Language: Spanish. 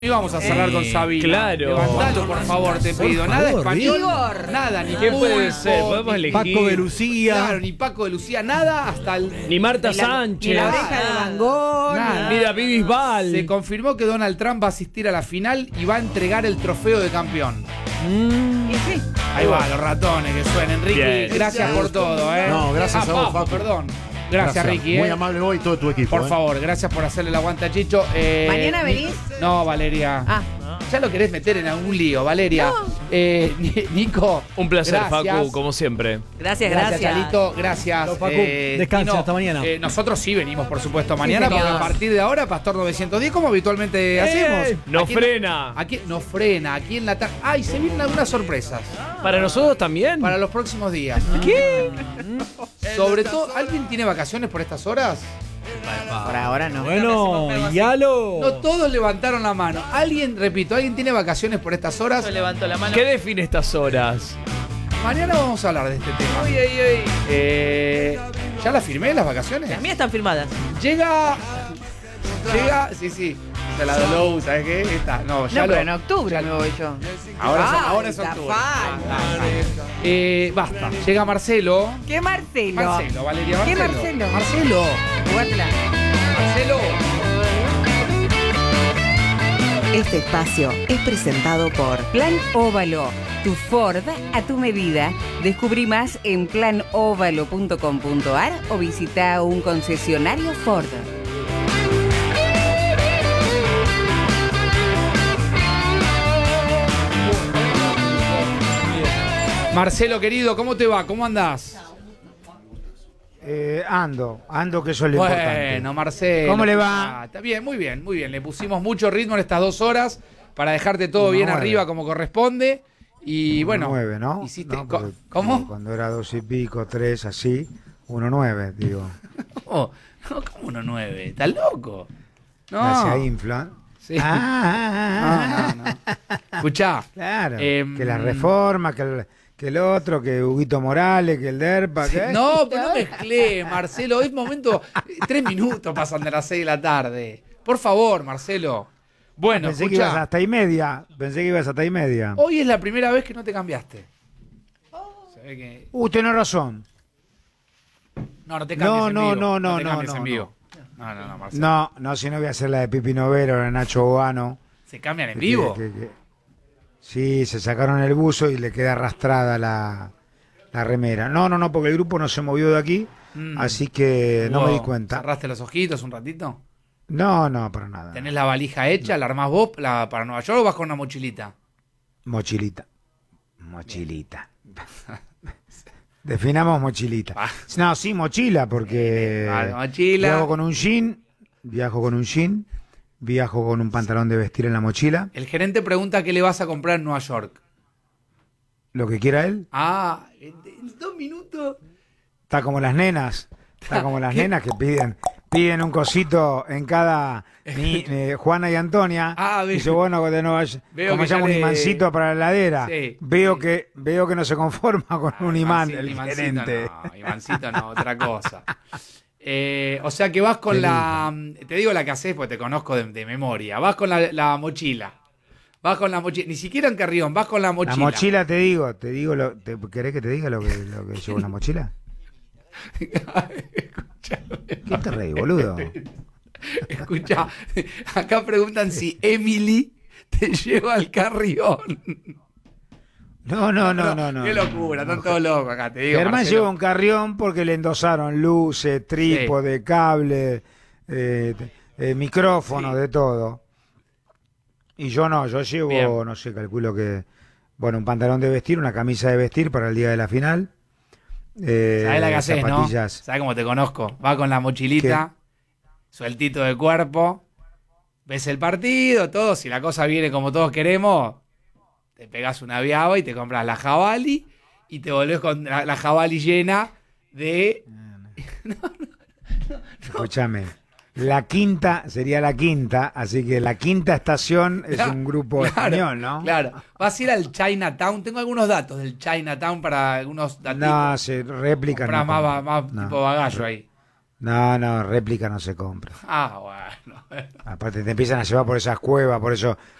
Y vamos a cerrar con Sabina. Claro. Levantalo, por favor, te pido. Nada español, Igor. nada, ni ¿Qué puede Pulpo, ser? Podemos ni elegir. Paco de Lucía. Claro, ni Paco de Lucía, nada hasta el... Ni Marta Ni Sánchez. la oreja de Van Gogh. Nada. Ni David Bisbal. Se confirmó que Donald Trump va a asistir a la final y va a entregar el trofeo de campeón. Y sí. Ahí va, los ratones que suenan. Ricky, Bien. gracias por todo, ¿eh? No, gracias a vos, Papo, Paco. perdón. Gracias, Ricky, Muy amable vos y todo tu equipo. Por favor, gracias por hacerle el aguante a Chicho. ¿Mañana venís? No, Valeria. Ah. Ya lo querés meter en algún lío, Valeria. Un Nico. placer, gracias. Facu, como siempre. Gracias. Chalito. Gracias. Chau, Facu. Descansa, Tino, hasta mañana. Nosotros sí venimos, por supuesto, mañana, señor. porque a partir de ahora, Pastor 910, como habitualmente hacemos. No Aquí frena. Aquí nos frena, aquí en la tarde. ¡Ay! Se vienen algunas sorpresas ¿Para nosotros también? para los próximos días. ¿Qué? Sobre todo, ¿alguien tiene vacaciones por estas horas? Por ahora no. Bueno, Yalo. No todos levantaron la mano. Alguien, repito, ¿alguien tiene vacaciones por estas horas? Levanto la mano. ¿Qué define estas horas? Mañana vamos a hablar de este tema. Uy, uy, uy. ¿Ya las firmé las vacaciones? Las mías están firmadas. Llega, sí. Se la doló, ¿sabes qué? Esta, no, ya No, lo. pero en octubre ya- lo voy yo. Ahora es Ay, octubre. Zafal. Basta. Llega Marcelo. ¿Qué Marcelo? Marcelo, Valeria, ¿Qué Marcelo. Marcelo? Marcelo. Jugátela. Marcelo. Este espacio es presentado por Plan Óvalo, tu Ford a tu medida. Descubrí más en planovalo.com.ar o visita un concesionario Ford. Marcelo, querido, ¿cómo te va? ¿Cómo andás? Ando, que eso es lo importante. Bueno, Marcelo. ¿Cómo le va? Está bien, muy bien, muy bien. Le pusimos mucho ritmo en estas 2 horas para dejarte todo bien 1:09. arriba como corresponde. Y bueno, 1:09, ¿no? hiciste. No, porque ¿Cómo? Cuando era 2 y pico, 3, así, 1:09, digo. ¿Cómo? No, ¿cómo 1:09? ¿Estás loco? Se No. inflan. Sí. Ah, No. Escuchá. Claro. Em, que la reforma, que el otro, que Huguito Morales, que el DERPA. Sí, que... no, pero no mezclé, Marcelo. Es momento. 3 minutos pasan de las 6 de la tarde. Por favor, Marcelo. Bueno, Pensé que ibas escuchá. hasta y media. Hoy es la primera vez que no te cambiaste. Se ve que. Tenés razón. No te cambies en vivo. No, te cambies no, en no. vivo. No, Marcelo. No, si no voy a hacer la de Pipi Novero, la de Nacho Bogano. ¿Se cambian en vivo? Sí, se sacaron el buzo y le queda arrastrada la remera. No, porque el grupo no se movió de aquí, así que no me di cuenta. ¿Cerraste los ojitos un ratito? No, para nada. ¿Tenés la valija hecha? ¿La armás vos para Nueva York o vas con una mochilita? Mochilita. Definamos mochilita. No, sí, mochila, porque Mochila. viajo con un jean, viajo con un pantalón de vestir en la mochila, El gerente pregunta qué le vas a comprar en Nueva York. lo que quiera él. En 2 minutos. Está como las nenas que piden un cosito en cada Juana y Antonia. Veo. Dice, bueno, de Nueva York, Veo como que llama ya un le- imancito para la heladera. Sí. Veo que no se conforma con un imán, el Imancito gerente. No, Ivancito no, otra cosa. O sea que vas con Qué la... Te digo la que haces porque te conozco de memoria. Vas con la mochila. Vas con la mochila. Ni siquiera en Carrión, vas con la mochila. La mochila te digo, ¿querés que te diga lo que llevo en la mochila? ¿Qué te reí, boludo? Escucha, acá preguntan si Emily te lleva al Carrión. No. Qué locura, están todos locos acá, te digo. Germán Marcelo. lleva un carrión porque le endosaron luces, trípode, cable, micrófono, Sí. de todo. Y yo llevo, Bien. no sé, calculo que, un pantalón de vestir, una camisa de vestir para el día de la final. ¿Sabés la que haces, no? zapatillas. ¿Sabés cómo te conozco? Va con la mochilita, sueltito de cuerpo, ves el partido, todo. Si la cosa viene como todos queremos, te pegas una viaba y te compras la Javali y te volvés con la Javali llena de... Escúchame. La quinta sería la quinta, así que la quinta estación es un grupo español, ¿no? Claro. Vas a ir al Chinatown. Tengo algunos datos del Chinatown para algunos datos. No, se réplica. Comprás no, más no. tipo bagallo ahí. No, réplica no se compra. Ah, bueno. Aparte te empiezan a llevar por esas cuevas, por eso